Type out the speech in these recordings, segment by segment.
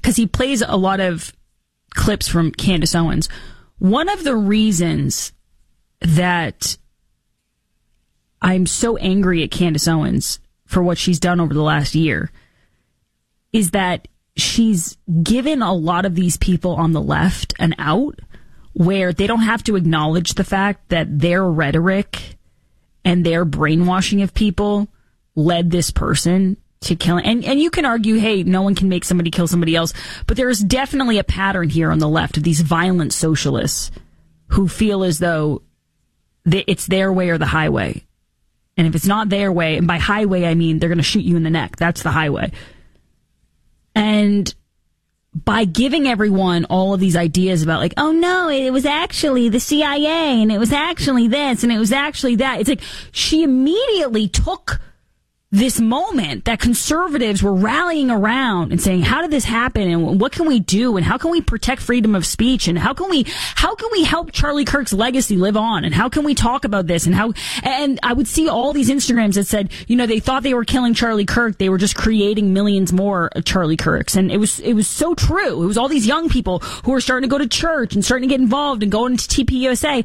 because he plays a lot of clips from Candace Owens. One of the reasons that I'm so angry at Candace Owens for what she's done over the last year is that she's given a lot of these people on the left an out where they don't have to acknowledge the fact that their rhetoric and their brainwashing of people led this person to killing. And you can argue, hey, no one can make somebody kill somebody else. But there's definitely a pattern here on the left of these violent socialists who feel as though it's their way or the highway. And if it's not their way, and by highway I mean they're going to shoot you in the neck. That's the highway. And by giving everyone all of these ideas about like, oh no, it was actually the CIA and it was actually this and it was actually that. It's like she immediately took this moment that conservatives were rallying around and saying, how did this happen and what can we do and how can we protect freedom of speech and how can we help Charlie Kirk's legacy live on and how can we talk about this and I would see all these Instagrams that said, they thought they were killing Charlie Kirk, they were just creating millions more Charlie Kirks, and it was so true. It was all these young people who were starting to go to church and starting to get involved and going into TPUSA,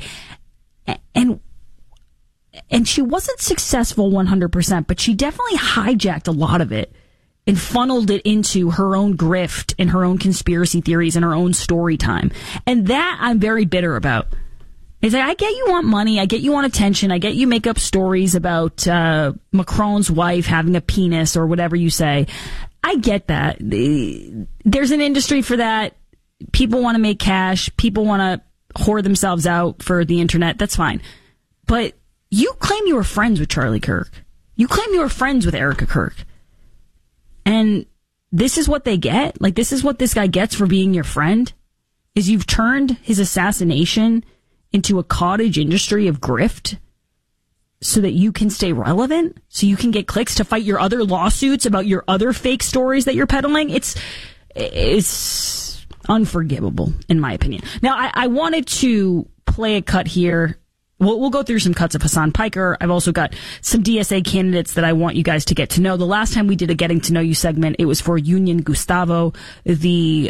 and she wasn't successful 100%, but she definitely hijacked a lot of it and funneled it into her own grift and her own conspiracy theories and her own story time. And that I'm very bitter about. It's like, I get you want money, I get you want attention, I get you make up stories about Macron's wife having a penis or whatever you say. I get that. There's an industry for that. People want to make cash. People want to whore themselves out for the internet. That's fine. But you claim you were friends with Charlie Kirk. You claim you were friends with Erica Kirk. And this is what they get? Like, this is what this guy gets for being your friend? Is you've turned his assassination into a cottage industry of grift so that you can stay relevant? So you can get clicks to fight your other lawsuits about your other fake stories that you're peddling? It's unforgivable, in my opinion. Now, I wanted to play a cut here. We'll go through some cuts of Hassan Piker. I've also got some DSA candidates that I want you guys to get to know. The last time we did a Getting to Know You segment, it was for Union Gustavo, the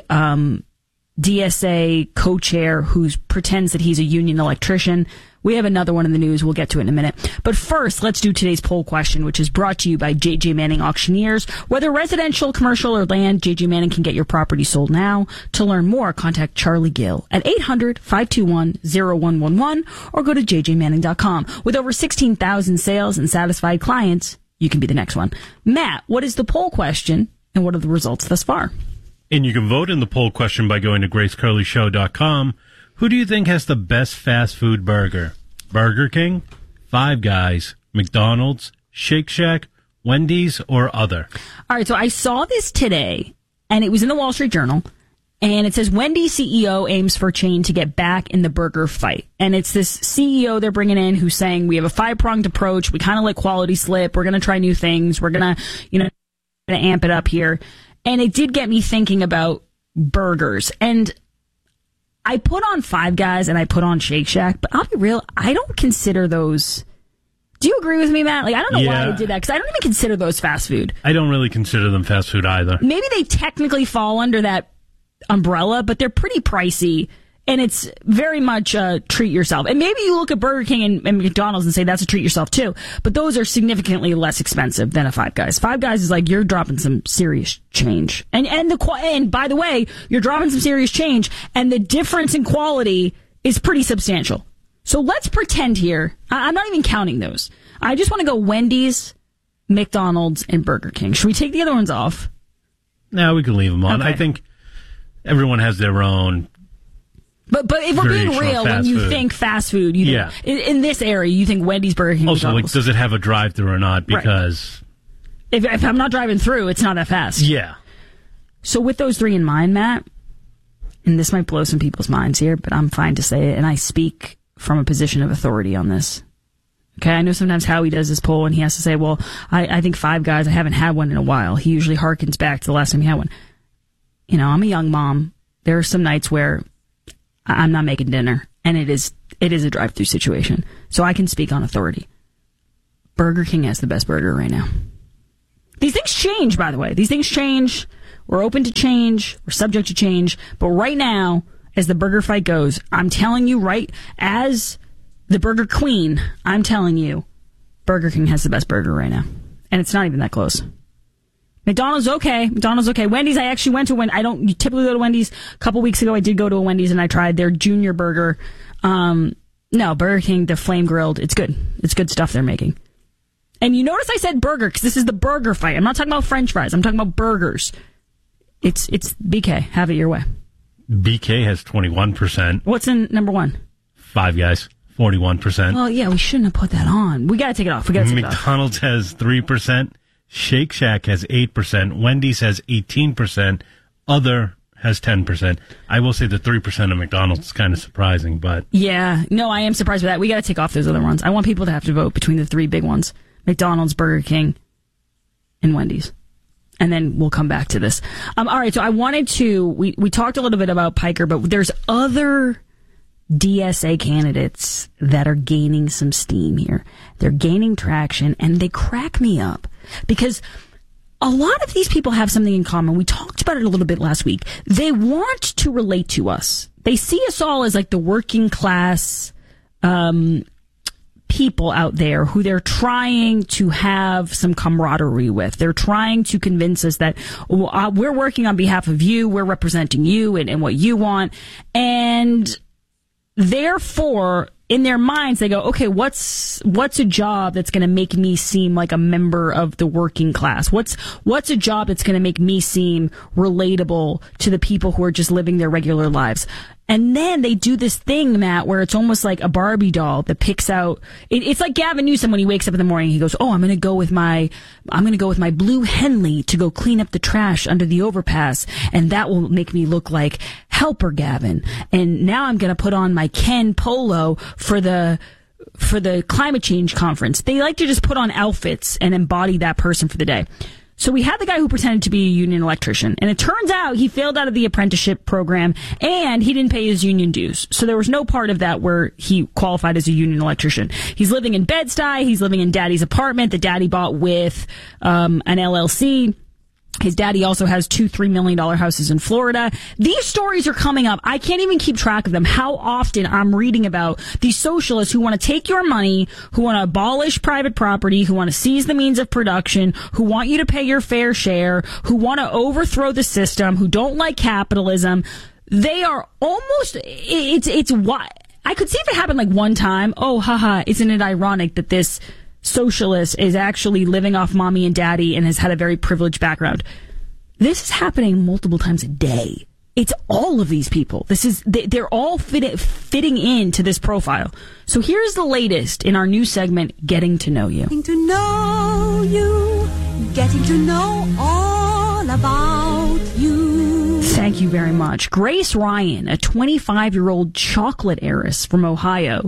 DSA co-chair who pretends that he's a union electrician. We have another one in the news. We'll get to it in a minute. But first, let's do today's poll question, which is brought to you by J.J. Manning Auctioneers. Whether residential, commercial, or land, J.J. Manning can get your property sold now. To learn more, contact Charlie Gill at 800-521-0111 or go to jjmanning.com. With over 16,000 sales and satisfied clients, you can be the next one. Matt, what is the poll question and what are the results thus far? And you can vote in the poll question by going to gracecurleyshow.com. Who do you think has the best fast food burger? Burger King, Five Guys, McDonald's, Shake Shack, Wendy's, or other? All right, so I saw this today, and it was in the Wall Street Journal, and it says Wendy's CEO aims for chain to get back in the burger fight. And it's this CEO they're bringing in who's saying, we have a five-pronged approach. We kind of let quality slip. We're going to try new things. We're going to, amp it up here. And it did get me thinking about burgers. And I put on Five Guys and I put on Shake Shack, but I'll be real, I don't consider those. Do you agree with me, Matt? Like, I don't know why I did that, because I don't even consider those fast food. I don't really consider them fast food either. Maybe they technically fall under that umbrella, but they're pretty pricey, and it's very much a treat yourself. And maybe you look at Burger King and McDonald's and say that's a treat yourself too, but those are significantly less expensive than a Five Guys. Five Guys is like, you're dropping some serious change. And by the way, you're dropping some serious change, and the difference in quality is pretty substantial. So let's pretend here, I'm not even counting those. I just want to go Wendy's, McDonald's, and Burger King. Should we take the other ones off? No, we can leave them on. Okay. I think everyone has their own. But if we're being real, when you think fast food, you think, in this area, you think Wendy's, Burger King, also, McDonald's. like, does it have a drive-through or not? Because if I'm not driving through, it's not that fast. Yeah. So with those three in mind, Matt, and this might blow some people's minds here, but I'm fine to say it, and I speak from a position of authority on this. Okay, I know sometimes Howie does this poll, and he has to say, well, I think Five Guys, I haven't had one in a while. He usually harkens back to the last time he had one. I'm a young mom. There are some nights where I'm not making dinner, and it is a drive-through situation. So I can speak on authority. Burger King has the best burger right now. These things change, by the way. These things change. We're open to change. We're subject to change. But right now, as the burger fight goes, I'm telling you, right, as the burger queen, I'm telling you, Burger King has the best burger right now. And it's not even that close. McDonald's okay. Wendy's, I actually went to I don't typically go to Wendy's. A couple weeks ago, I did go to a Wendy's and I tried their junior burger. No, Burger King, the flame grilled. It's good. It's good stuff they're making. And you notice I said burger because this is the burger fight. I'm not talking about French fries. I'm talking about burgers. It's BK. Have it your way. BK has 21%. What's in number one? Five Guys, 41%. Well, yeah, we shouldn't have put that on. We got to take it off. McDonald's has 3%. Shake Shack has 8%. Wendy's has 18%. Other has 10%. I will say the 3% of McDonald's is kind of surprising, but... Yeah, no, I am surprised by that. We got to take off those other ones. I want people to have to vote between the three big ones. McDonald's, Burger King, and Wendy's. And then we'll come back to this. All right, so I wanted to... We talked a little bit about Piker, but there's other DSA candidates that are gaining some steam here. They're gaining traction, and they crack me up. Because a lot of these people have something in common. We talked about it a little bit last week. They want to relate to us. They see us all as like the working class people out there who they're trying to have some camaraderie with. They're trying to convince us that we're working on behalf of you, we're representing you and what you want. And therefore, in their minds, they go, okay, what's a job that's going to make me seem like a member of the working class? What's a job that's going to make me seem relatable to the people who are just living their regular lives? And then they do this thing, Matt, where it's almost like a Barbie doll that picks out. It's like Gavin Newsom when he wakes up in the morning. He goes, "Oh, I'm going to go with my blue Henley to go clean up the trash under the overpass, and that will make me look like Helper Gavin. And now I'm going to put on my Ken polo for the climate change conference." They like to just put on outfits and embody that person for the day. So we had the guy who pretended to be a union electrician, and it turns out he failed out of the apprenticeship program, and he didn't pay his union dues. So there was no part of that where he qualified as a union electrician. He's living in Bed-Stuy. He's living in Daddy's apartment that Daddy bought with an LLC. His daddy also has two $3 million houses in Florida. These stories are coming up. I can't even keep track of them. How often I'm reading about these socialists who want to take your money, who want to abolish private property, who want to seize the means of production, who want you to pay your fair share, who want to overthrow the system, who don't like capitalism. They are almost, it's what I could see if it happened like one time. Oh, haha, isn't it ironic that this socialist is actually living off mommy and daddy and has had a very privileged background? This is happening multiple times a day. It's all of these people. They're all fitting into this profile. So here's the latest in our new segment, Getting to Know You. Getting to know you, getting to know all about you. Thank you very much. Grace Ryan, a 25-year-old chocolate heiress from Ohio,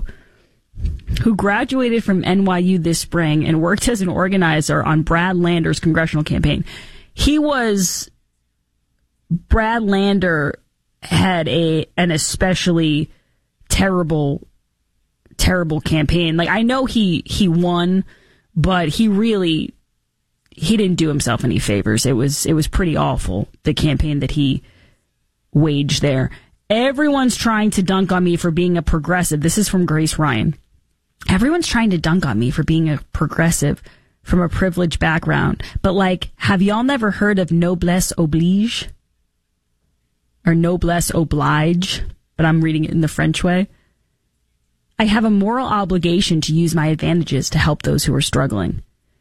who graduated from NYU this spring and worked as an organizer on Brad Lander's congressional campaign. Brad Lander had an especially terrible campaign. Like, I know he won, but he didn't do himself any favors. It was pretty awful, the campaign that he waged there. Everyone's trying to dunk on me for being a progressive. This is from Grace Ryan. Everyone's trying to dunk on me for being a progressive from a privileged background. But, like, have y'all never heard of noblesse oblige? Or noblesse oblige? But I'm reading it in the French way. I have a moral obligation to use my advantages to help those who are struggling.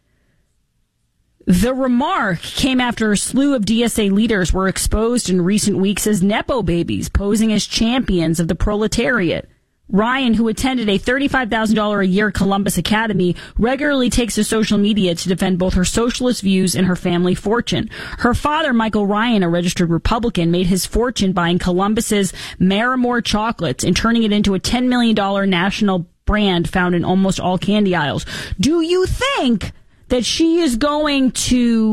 The remark came after a slew of DSA leaders were exposed in recent weeks as Nepo babies, posing as champions of the proletariat. Ryan, who attended a $35,000 a year Columbus Academy, regularly takes to social media to defend both her socialist views and her family fortune. Her father, Michael Ryan, a registered Republican, made his fortune buying Columbus's Marimore chocolates and turning it into a $10 million national brand found in almost all candy aisles. Do you think that she is going to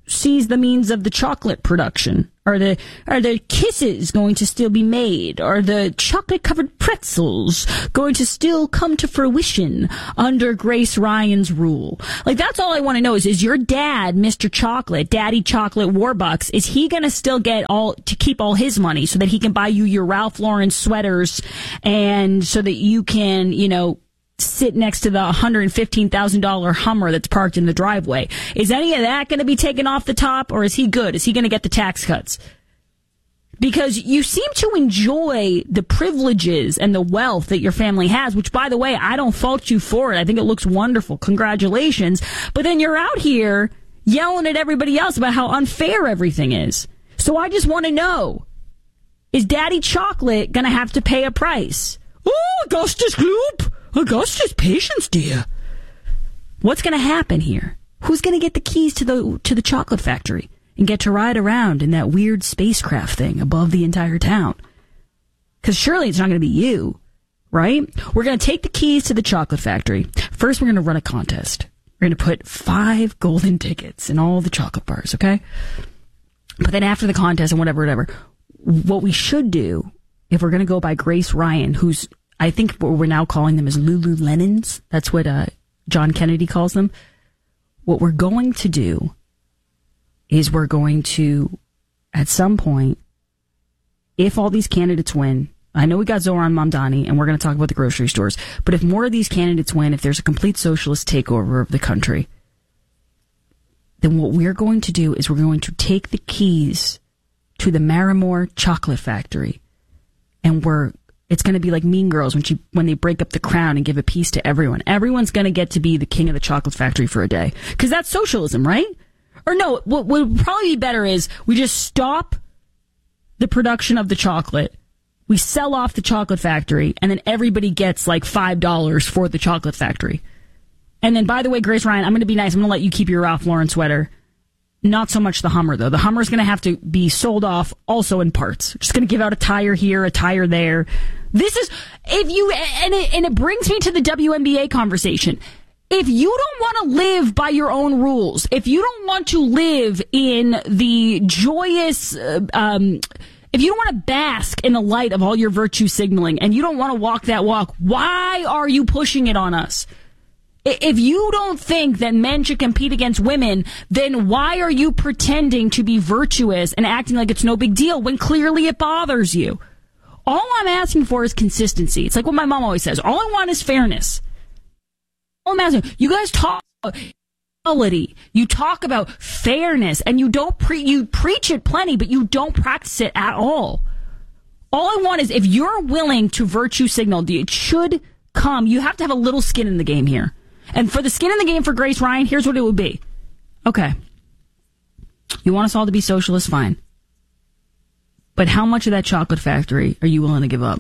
seize the means of the chocolate production? Are the kisses going to still be made? Are the chocolate-covered pretzels going to still come to fruition under Grace Ryan's rule? Like, that's all I want to know is your dad, Mr. Chocolate, Daddy Chocolate Warbucks, is he going to still get to keep all his money so that he can buy you your Ralph Lauren sweaters and so that you can, sit next to the $115,000 Hummer that's parked in the driveway? Is any of that going to be taken off the top, or is he good? Is he going to get the tax cuts? Because you seem to enjoy the privileges and the wealth that your family has, which, by the way, I don't fault you for it. I think it looks wonderful. Congratulations. But then you're out here yelling at everybody else about how unfair everything is. So I just want to know, is Daddy Chocolate going to have to pay a price? Oh, Augustus Gloop! Augustus, patience, dear. What's going to happen here? Who's going to get the keys to the chocolate factory and get to ride around in that weird spacecraft thing above the entire town? Because surely it's not going to be you, right? We're going to take the keys to the chocolate factory. First, we're going to run a contest. We're going to put 5 golden tickets in all the chocolate bars, okay? But then after the contest and whatever, what we should do, if we're going to go by Grace Ryan, who's, I think what we're now calling them is Lululemons. That's what John Kennedy calls them. What we're going to do is we're going to, at some point, if all these candidates win, I know we got Zoran Mamdani, and we're going to talk about the grocery stores, but if more of these candidates win, if there's a complete socialist takeover of the country, then what we're going to do is we're going to take the keys to the Marimore chocolate factory, and it's going to be like Mean Girls when they break up the crown and give a piece to everyone. Everyone's going to get to be the king of the chocolate factory for a day. Because that's socialism, right? Or no, what would probably be better is we just stop the production of the chocolate. We sell off the chocolate factory, and then everybody gets like $5 for the chocolate factory. And then, by the way, Grace Ryan, I'm going to be nice. I'm going to let you keep your Ralph Lauren sweater. Not so much the Hummer, though. The Hummer's going to have to be sold off also in parts. Just going to give out a tire here, a tire there. This is, and it brings me to the WNBA conversation. If you don't want to live by your own rules, if you don't want to live in the joyous, if you don't want to bask in the light of all your virtue signaling, and you don't want to walk that walk, why are you pushing it on us? If you don't think that men should compete against women, then why are you pretending to be virtuous and acting like it's no big deal when clearly it bothers you? All I'm asking for is consistency. It's like what my mom always says. All I want is fairness. All I'm asking, you guys talk about equality. You talk about fairness, and you don't you preach it plenty, but you don't practice it at all. All I want is, if you're willing to virtue signal, it should come. You have to have a little skin in the game here. And for the skin in the game for Grace Ryan, here's what it would be. Okay. You want us all to be socialists? Fine. But how much of that chocolate factory are you willing to give up?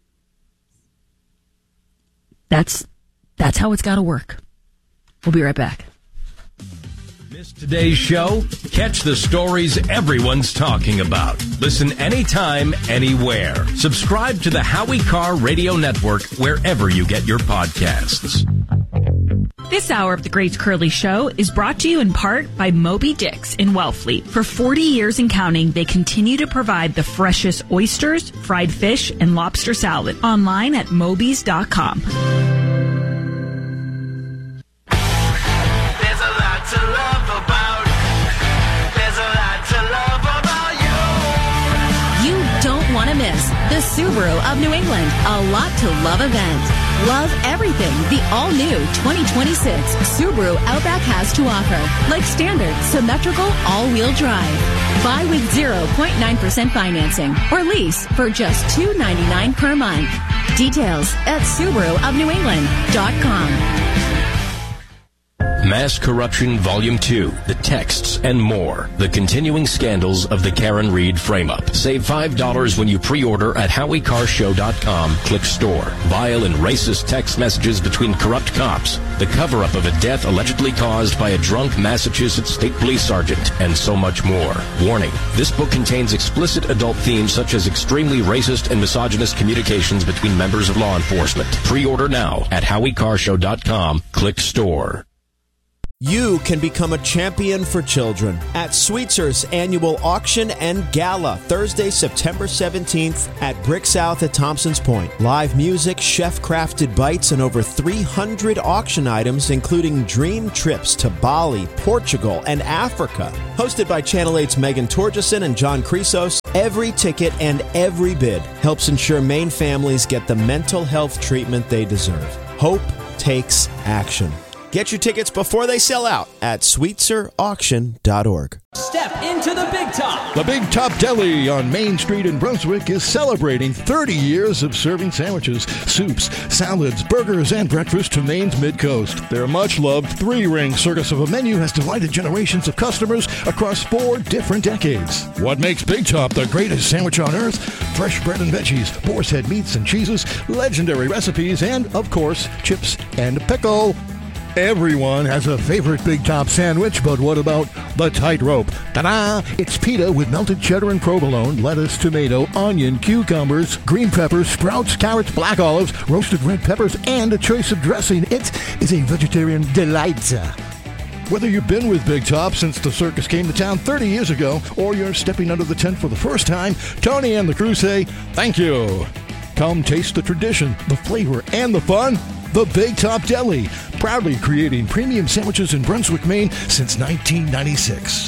That's how it's got to work. We'll be right back. Missed today's show? Catch the stories everyone's talking about. Listen anytime, anywhere. Subscribe to the Howie Carr Radio Network wherever you get your podcasts. This hour of the Grace Curley Show is brought to you in part by Moby Dick's in Wellfleet. For 40 years and counting, they continue to provide the freshest oysters, fried fish, and lobster salad. Online at Moby's.com. There's a lot to love about. There's a lot to love about you. You don't want to miss the Subaru of New England A Lot to Love event. Love everything the all-new 2026 Subaru Outback has to offer, like standard, symmetrical, all-wheel drive. Buy with 0.9% financing or lease for just $299 per month. Details at SubaruofNewEngland.com. Mass Corruption Volume 2, The Texts and More. The continuing scandals of the Karen Reed frame-up. Save $5 when you pre-order at HowieCarrShow.com. Click store. Vile and racist text messages between corrupt cops. The cover-up of a death allegedly caused by a drunk Massachusetts State Police Sergeant. And so much more. Warning. This book contains explicit adult themes such as extremely racist and misogynist communications between members of law enforcement. Pre-order now at HowieCarrShow.com. Click store. You can become a champion for children at Sweetzer's annual auction and gala, Thursday, September 17th at Brick South at Thompson's Point. Live music, chef-crafted bites, and over 300 auction items, including dream trips to Bali, Portugal, and Africa. Hosted by Channel 8's Megan Torgeson and John Chrysos, every ticket and every bid helps ensure Maine families get the mental health treatment they deserve. Hope takes action. Get your tickets before they sell out at sweetzerauction.org. Step into the Big Top. The Big Top Deli on Main Street in Brunswick is celebrating 30 years of serving sandwiches, soups, salads, burgers, and breakfast to Maine's Mid-Coast. Their much-loved three-ring circus of a menu has delighted generations of customers across 4 different decades. What makes Big Top the greatest sandwich on earth? Fresh bread and veggies, boar's head meats and cheeses, legendary recipes, and, of course, chips and pickle. Everyone has a favorite Big Top sandwich, but what about the tightrope? Ta-da! It's pita with melted cheddar and provolone, lettuce, tomato, onion, cucumbers, green peppers, sprouts, carrots, black olives, roasted red peppers, and a choice of dressing. It is a vegetarian delight. Whether you've been with Big Top since the circus came to town 30 years ago, or you're stepping under the tent for the first time, Tony and the crew say thank you. Come taste the tradition, the flavor, and the fun. The Big Top Deli, proudly creating premium sandwiches in Brunswick, Maine since 1996.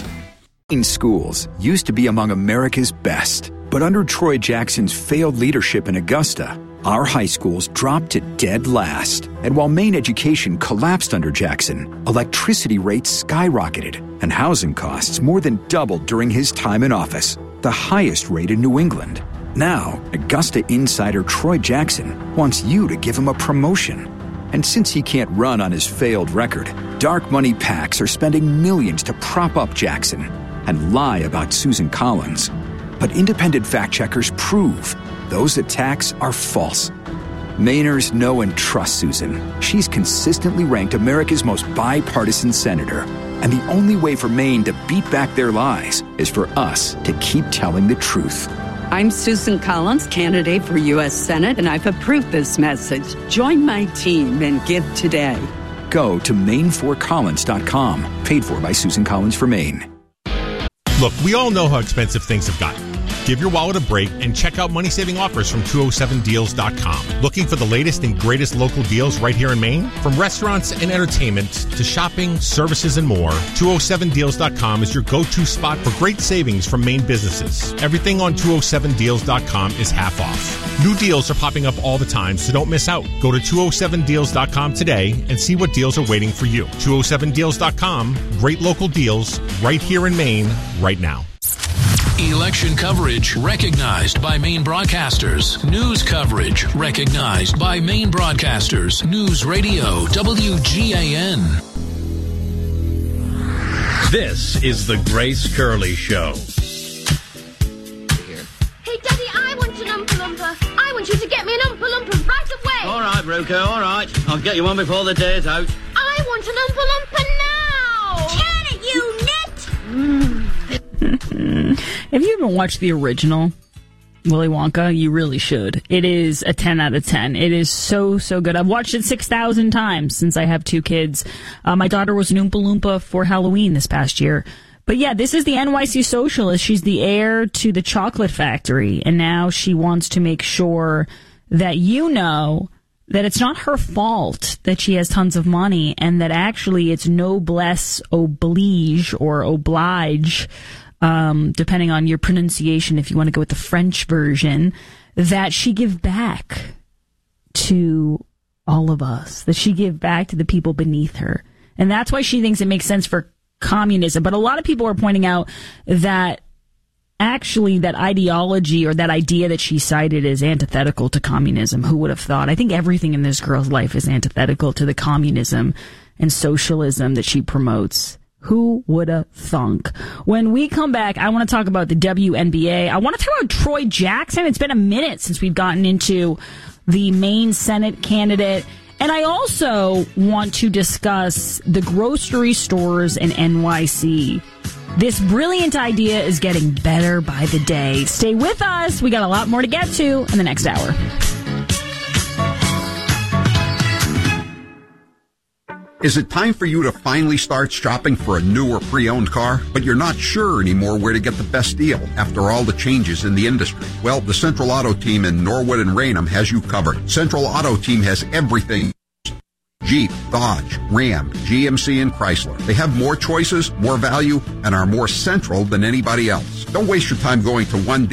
Schools used to be among America's best, but under Troy Jackson's failed leadership in Augusta, our high schools dropped to dead last. And while Maine education collapsed under Jackson, electricity rates skyrocketed and housing costs more than doubled during his time in office, the highest rate in New England. Now, Augusta insider Troy Jackson wants you to give him a promotion. And since he can't run on his failed record, dark money PACs are spending millions to prop up Jackson and lie about Susan Collins. But independent fact checkers prove those attacks are false. Mainers know and trust Susan. She's consistently ranked America's most bipartisan senator. And the only way for Maine to beat back their lies is for us to keep telling the truth. I'm Susan Collins, candidate for U.S. Senate, and I've approved this message. Join my team and give today. Go to Maine4Collins.com, paid for by Susan Collins for Maine. Look, we all know how expensive things have gotten. Give your wallet a break and check out money-saving offers from 207deals.com. Looking for the latest and greatest local deals right here in Maine? From restaurants and entertainment to shopping, services, and more, 207deals.com is your go-to spot for great savings from Maine businesses. Everything on 207deals.com is half off. New deals are popping up all the time, so don't miss out. Go to 207deals.com today and see what deals are waiting for you. 207deals.com, great local deals right here in Maine right now. Election coverage recognized by Maine broadcasters. News coverage recognized by Maine broadcasters. News Radio WGAN. This is the Grace Curley Show. Hey, Daddy, I want an Oompa Loompa. I want you to get me an Oompa Loompa right away. All right, Ruko, all right. I'll get you one before the day's out. I want an Oompa Loompa now. Get it, you nit. If you haven't watched the original Willy Wonka, you really should. It is a 10 out of 10. It is so, so good. I've watched it 6,000 times since I have 2 kids. My daughter was an Oompa Loompa for Halloween this past year. But yeah, this is the NYC socialist. She's the heir to the chocolate factory. And now she wants to make sure that you know that it's not her fault that she has tons of money and that actually it's noblesse oblige or oblige, depending on your pronunciation, if you want to go with the French version, that she give back to all of us, that she give back to the people beneath her. And that's why she thinks it makes sense for communism. But a lot of people are pointing out that actually that ideology or that idea that she cited is antithetical to communism. Who would have thought? I think everything in this girl's life is antithetical to the communism and socialism that she promotes. Who would have thunk? When we come back, I want to talk about the WNBA. I want to talk about Troy Jackson. It's been a minute since we've gotten into the Maine Senate candidate. And I also want to discuss the grocery stores in NYC. This brilliant idea is getting better by the day. Stay with us. We got a lot more to get to in the next hour. Is it time for you to finally start shopping for a new or pre-owned car, but you're not sure anymore where to get the best deal after all the changes in the industry? Well, the Central Auto Team in Norwood and Raynham has you covered. Central Auto Team has everything. Jeep, Dodge, Ram, GMC, and Chrysler. They have more choices, more value, and are more central than anybody else. Don't waste your time going to one